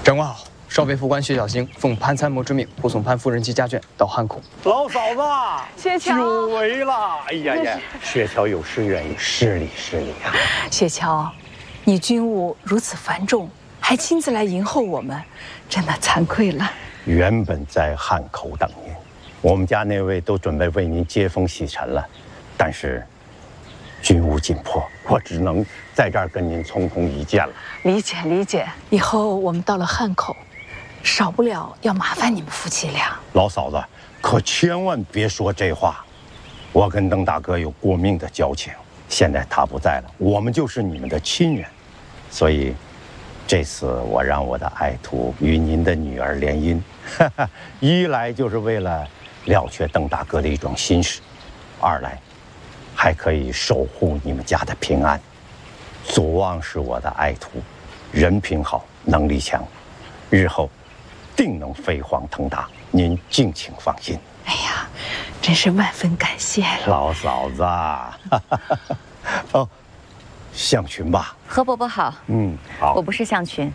长官好，少尉副官薛小星奉潘参谋之命，护送潘夫人及家眷到汉口。 老嫂子， 薛乔， 久违了！哎呀，薛乔有失远迎，失礼啊！ 薛乔，你军务如此繁重，还亲自来迎候我们，真的惭愧了。 原本在汉口等您，我们家那位都准备为您接风洗尘了，但是军务紧迫，我只能在这儿跟您匆匆一见了。 理解。以后我们到了汉口，少不了要麻烦你们夫妻俩。 老嫂子，可千万别说这话，我跟邓大哥有过命的交情，现在他不在了，我们就是你们的亲人，所以这次我让我的爱徒与您的女儿联姻，一来就是为了了却邓大哥的一桩心事，二来还可以守护你们家的平安。祖旺是我的爱徒，人品好，能力强，日后定能飞黄腾达，您敬请放心。 哎呀，真是万分感谢了。 老嫂子，哦，向群吧。 何伯伯好。 好。 我不是向群，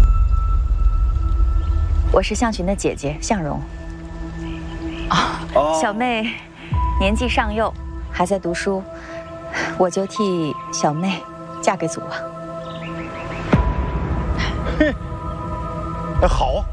我是向群的姐姐向荣。小妹年纪尚幼，还在读书，我就替小妹嫁给祖旺。 好啊，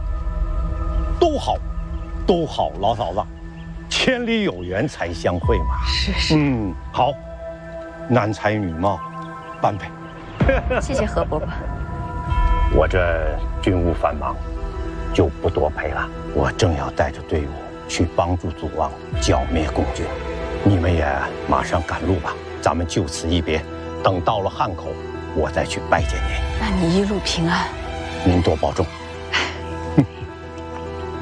都好，老嫂子，千里有缘才相会嘛。 是。 好，男才女貌，般配。 谢谢何伯伯。 我这军务繁忙，就不多陪了。我正要带着队伍去帮助祖旺剿灭共军，你们也马上赶路吧。咱们就此一别，等到了汉口，我再去拜见您。 那你一路平安。 您多保重。